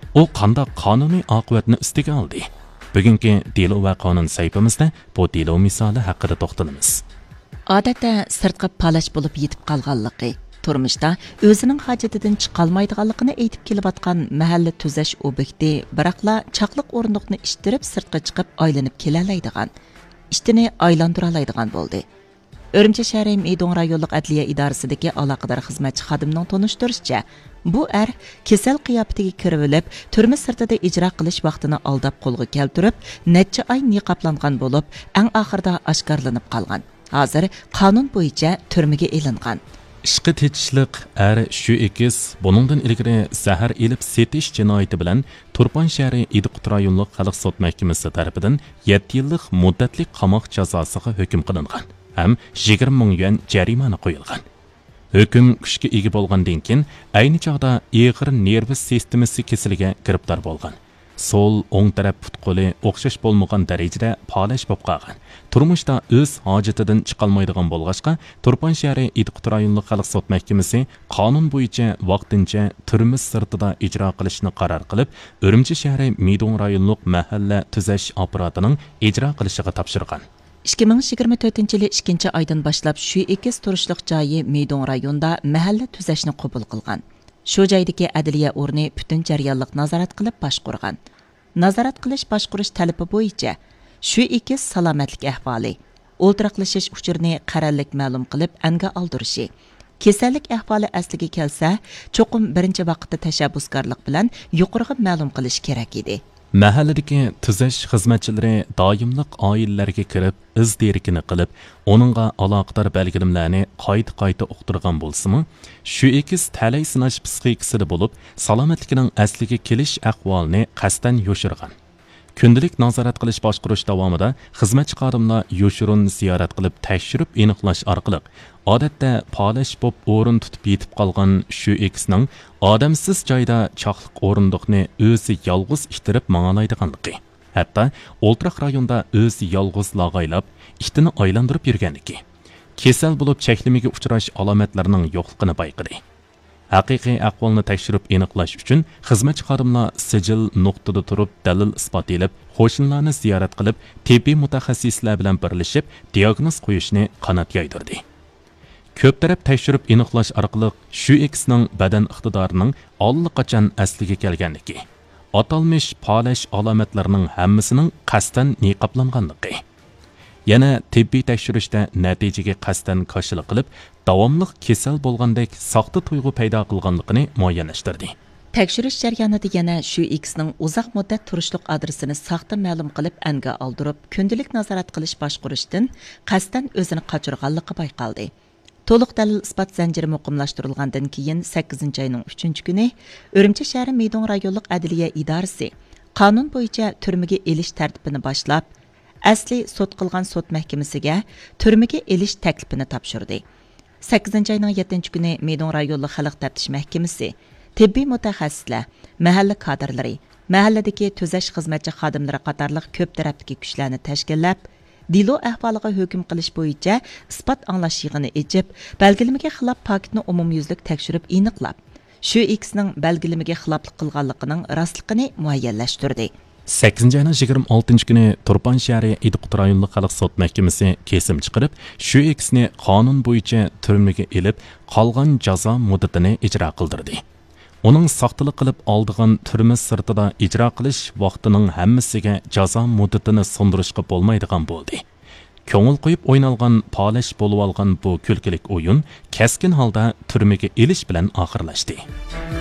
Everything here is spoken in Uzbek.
u qanday qonuniy oqibatni ustiga oldi? Bugungi Delo va qonun saytimizda bu Delo misoli haqida to'xtalamiz. Odatda sirtqa palash bo'lib yetib qolganligi, turmushda o'zining hojatidan chiqolmaydiganligini aytib kelayotgan mahalla tuzash obyekti, biroqla chaqliq o'rindiqni ishtirib sirtqa chiqib aylanib kelalaydigan, ishtini aylantira oladigan bo'ldi. Urumchi shahri Meydon rayonlik adliya idorasidagi aloqador xizmatchi xodimning tanishtirishicha, bu kasal qiyofatiga kirib olib, turma sirtida ijro qilish vaqtini aldab qo'lga keltirib, necha oy niqoblangan bo'lib, eng oxirida oshkorlanib qolgan. Hozir qonun bo'yicha turmaga ilingan. Ishqi tetishliq shu ekiz buningdan ilgari zahar elib setish jinoyati bilan Turpan shahri Idiqut rayonlik xalq sud mahkamasi tomonidan 7 yillik muddatli qamoq jazosiga hukm qilingan. Ham 20 ming yuan jarimani qo'yilgan. Hukm kuchga ega bo'lgandan keyin ayni chog'da ig'ir nerv sistemasi kasaliga giribdor bo'lgan. Sol o'ng taraf put qo'li o'xshash bo'lmagan darajada palash bo'lib qolgan. Turmushda o'z hojatidan chiqolmaydigan bo'lg'achqa Turpan shahri Idiqut rayonlik xalq sud mahkamasi qonun bo'yicha vaqtincha turma sirtida ijro qilishni qaror qilib, Urumchi shahri Meydon rayonlik mahalla tuzash apparatining ijro qilishiga topshirgan. 2024 yili 2 oydan boshlab shu ekiz turishliq joyi Meydon rayonida mahalla tuzashni qabul qilgan. Shu joydagi adliya o'rni butun jarayonlik nazorat qilib boshqurgan. Nazorat qilish boshqurish talabi bo'yicha shu ekiz salomatlik ahvoli, o'ltiraqlashish uchurini qarorlik ma'lum qilib anga oldirishi, kasallik ahvoli asliga kelsa, cho'qim birinchi vaqtda tashabbuskorlik bilan yuqoriga ma'lum qilish kerak edi. Mahalladagi tuzash xizmatchilari doimliq oilalarga kirib, iz derikini qilib, onunga aloqador belgilimlarni qayta uqtirgan bo'lsa-mu, shu ekiz talay sinash psixikasida bo'lib, salomatligining asliga kelish ahvolini qasdan yoshirgan. Kundalik nazorat qilish boshqarish davomida xizmatchi xodimlar yoshirun ziyorat qilib tekshirib aniqlash orqali odatda palash bo'p o'rin tutib yetib qolgan shu ekisning odamsiz joyda chaqliq o'rindiqni o'zi yolg'iz ishtirib mang'alaydiganligi, hatto o'ltiraq rayonda o'zi yolg'iz lag'aylab ishtini aylantirib yurganligi, kasal bo'lib cheklimiga uchrash alomatlarining yo'qligini bayqadi. Haqiqiy ahvolni tekshirib aniqlash uchun xizmatchi xodimlar sijil nuqtada turib dalil isbot etib, qo'shnilarni ziyorat qilib, tibbiy mutaxassislar bilan birlashib, diagnoz qo'yishni qanot yaydirdi. Ko'p taraf tekshirib aniqlash orqali shu eksning badan iqtidorining allaqachon asliga kelganligi, atalmish palash alomatlarining hammasining qasdan niqoblanganligi, yana tibbiy tekshirishda natijaga qasdan qarshilik qilib, davomli kasal bo'lgandek soxta tuyg'u paydo qilganligini muayyanlashtirdi. Tekshirish jarayonida yana shu X'ning uzoq muddat turishliq adresini soxta ma'lum qilib anga oldirib, kundalik nazorat qilish boshqurishdan qasdan o'zini qochirganligi bayqaldi. To'liq dalil isbot zanjiri muqimlashtirilgandan keyin 8-oyning 3-kuni Urumchi shahri Meydon rayonlik adliya idorasi qonun bo'yicha turmaga elish tartibini boshlab, asli sud qilgan sud mahkamasiga turmaga elish taklifini topshirdi. 8-oyning 7-kuni Meydon rayonlik xalq taftish mahkamasi tibbiy mutaxassislar, mahalla kadrlari, mahalladagi tuzash xizmatchi xodimlari qatorliq ko'p tarafdagi kuchlarni tashkillab, Delo ahvoliga hukm qilish bo'yicha isbot anglash yig'ini echib, belgilamaga xilof paketni umumyuzlik tekshirib aniqlab, shu X'ning belgilamaga xiloflik qilganligining rostligini muayyanlashtirdi. 8-oyning 26-kuni Turpan shahri Idiqut rayonlik xalq sud mahkamasi kesim chiqarib, shu X'ni qonun bo'yicha turmaga elib, qolgan jazo muddatini ijro qildirdi. Uning soxtalik qilib oldigan turma sirtida ijro qilish vaqtining hammasiga jazo muddatini sundirishga bo'lmaydigan bo'ldi. Ko'ngil qo'yib o'ynalgan palash bo'lib olgan bu kulkilik o'yin keskin holda turmaga elish bilan oxirlashdi.